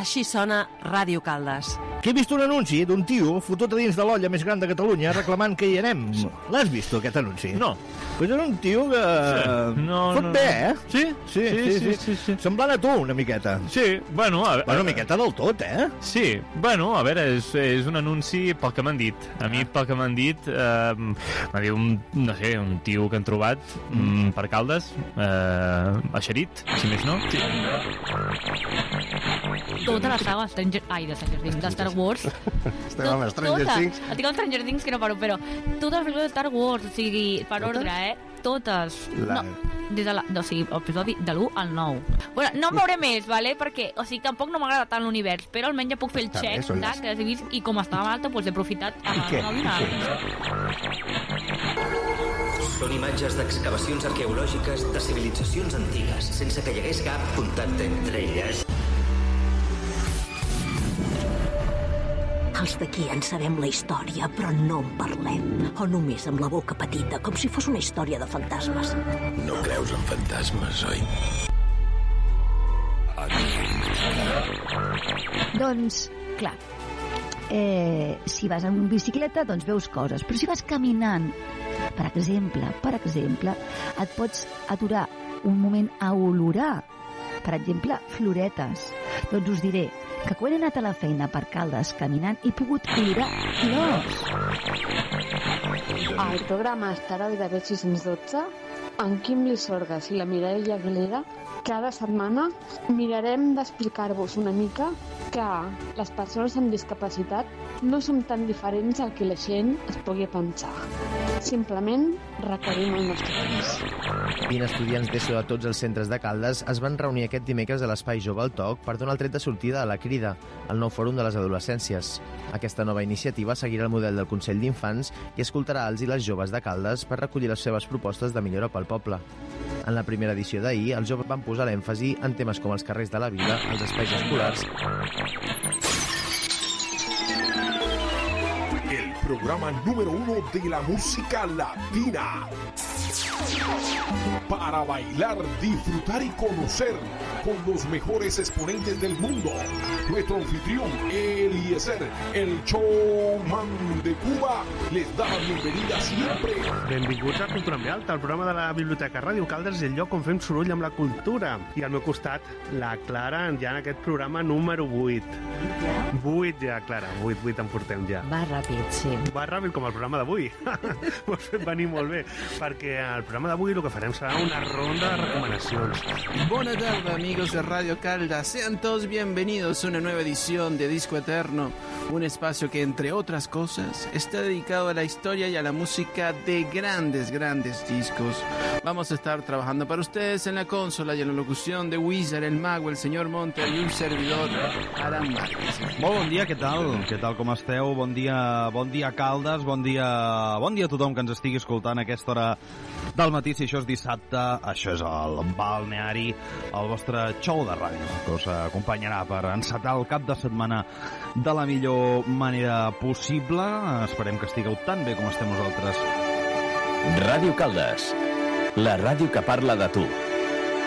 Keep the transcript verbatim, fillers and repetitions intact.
Així sona Ràdio Caldes. Que he vist un anunci d'un tio fotut a dins de l'olla més gran de Catalunya reclamant que hi anem. L'has vist, aquest anunci? No. Pues era un tio que... Sí. No, Fot no, bé, no. eh? Sí? Sí, sí, sí, sí, sí, sí. Semblant a tu, una miqueta. Sí, bueno... A, bueno, una miqueta del tot, eh? Sí, bueno, a veure, és, és un anunci pel que m'han dit. A mi, pel que m'han dit, eh, m'ha dit un, no sé, un tio que han trobat mm, per Caldes, eh, eixerit, si més no. Sí. Tota la saga Stranger... Ai, de Stranger Things, de Star Wars. Estem amb Stranger tota. Things. Et dic el Stranger Things que no paro, però totes les pel·lícules de Star Wars, o sigui, per Totes? ordre, eh? Totes. La... No, des de la... No, o sigui, episodi de l'u al nou. Bueno, no en veuré més, vale? Perquè, o sigui, tampoc no m'agrada tant l'univers, però almenys ja puc fer el Està bé, check són de les- que les he vist i com estava alta, doncs he aprofitat amb què? el nou Són imatges d'excavacions arqueològiques de civilitzacions antigues, sense que hi hagués cap contacte entre elles. Els d'aquí en sabem la història, però no en parlem. O només amb la boca petita, com si fos una història de fantasmes. No creus en fantasmes, oi? Doncs, clar, eh, si vas en bicicleta, doncs veus coses. Però si vas caminant, per exemple, per exemple, et pots aturar un moment a olorar, per exemple, floretes. Doncs us diré que quan he anat a la feina per Caldes caminant he pogut olorar flors. Al programa Asteroide de sis cents dotze, en Quim Lissorgas i la Mireia Aguilera, cada setmana mirarem d'explicar-vos una mica que les persones amb discapacitat no som tan diferents al que la gent es pugui pensar. Simplement requerim el nostre temps. vint estudiants d'ESO de tots els centres de Caldes es van reunir aquest dimecres a l'Espai Jove al Toc per donar el tret de sortida a la Crida, el nou fòrum de les adolescències. Aquesta nova iniciativa seguirà el model del Consell d'Infants i escoltarà els i les joves de Caldes per recollir les seves propostes de millora pel poble. En la primera edició d'ahir, els joves van posar l'èmfasi en temes com els carrers de la vila, els espais escolars... El programa número uno de la música latina. Para bailar, disfrutar y conocer con los mejores exponentes del mundo. Nuestro anfitrión, Eliezer, el showman de Cuba, les da la bienvenida siempre. Benvinguts a Cultura en Alta, el programa de la Biblioteca Ràdio Caldes, el lloc on fem soroll amb la cultura. I al meu costat, la Clara, ja en aquest programa número vuit. vuit ja, Clara, vuit, vuit en portem ja. Va ràpid, sí. Va ràpid com el programa d'avui. M'ho has fet venir molt bé, perquè al programa d'avui el que farem serà una ronda de recomanacions. Buenas tardes, amigos de Radio Caldas. Sean todos bienvenidos a una nueva edición de Disco Eterno, un espacio que, entre otras cosas, está dedicado a la historia y a la música de grandes, grandes discos. Vamos a estar trabajando para ustedes en la consola y en la locución de Wizard, el mago, el señor Monter y un servidor, Aram Márquez. Molt bon dia, què tal? Què tal, com esteu? Bon dia, bon dia Caldes, bon dia, bon dia a tothom que ens estigui escoltant a aquesta hora del matí. Si això és dissabte, això és el Balneari, el vostre show de ràdio, que us acompanyarà per encetar el cap de setmana de la millor manera possible. Esperem que estigueu tan bé com estem nosaltres. Ràdio Caldes, la ràdio que parla de tu.